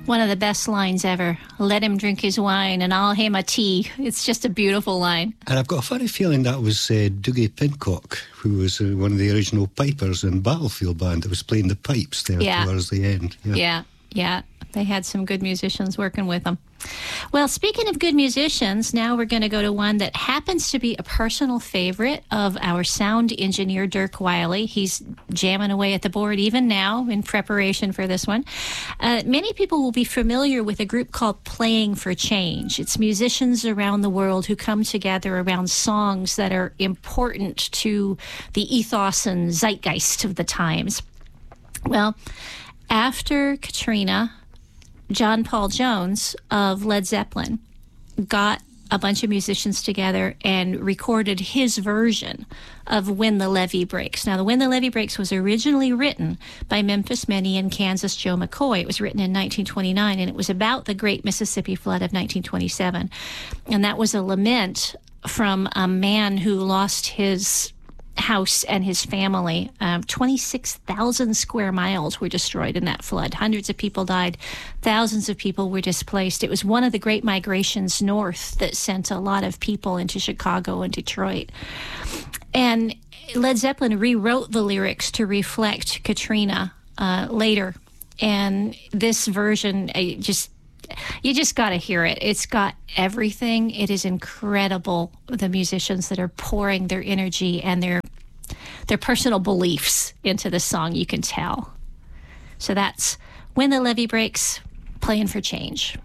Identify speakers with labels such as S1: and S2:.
S1: One of the best lines ever. Let him drink his wine and I'll him a tea. It's just a beautiful line.
S2: And I've got a funny feeling that was Dougie Pincock, who was one of the original pipers in Battlefield Band that was playing the pipes there towards the end.
S1: Yeah. They had some good musicians working with them. Well, speaking of good musicians, now we're going to go to one that happens to be a personal favorite of our sound engineer, Dirk Wiley. He's jamming away at the board even now in preparation for this one. Many people will be familiar with a group called Playing for Change. It's musicians around the world who come together around songs that are important to the ethos and zeitgeist of the times. Well, after Katrina, John Paul Jones of Led Zeppelin got a bunch of musicians together and recorded his version of When the Levee Breaks. Now, the When the Levee Breaks was originally written by Memphis Minnie and Kansas Joe McCoy. It was written in 1929, and it was about the Great Mississippi Flood of 1927. And that was a lament from a man who lost his house and his family. 26,000 square miles were destroyed in that flood. Hundreds of people died. Thousands of people were displaced. It was one of the great migrations north that sent a lot of people into Chicago and Detroit. And Led Zeppelin rewrote the lyrics to reflect Katrina later. And this version, you just got to hear it. It's got everything. It is incredible, the musicians that are pouring their energy and their personal beliefs into the song, you can tell. So that's When the Levee Breaks, Playing for Change.